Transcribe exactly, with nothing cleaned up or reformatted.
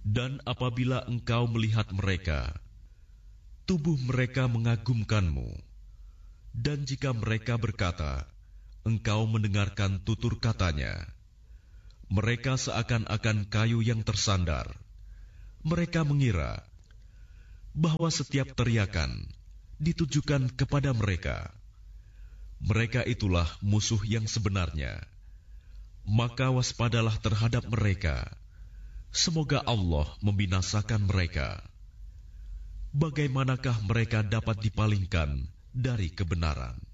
Dan apabila engkau melihat mereka, tubuh mereka mengagumkanmu. Dan jika mereka berkata, engkau mendengarkan tutur katanya, mereka seakan-akan kayu yang tersandar. Mereka mengira bahwa setiap teriakan ditujukan kepada mereka. Mereka itulah musuh yang sebenarnya. Maka waspadalah terhadap mereka. Semoga Allah membinasakan mereka. Bagaimanakah mereka dapat dipalingkan dari kebenaran?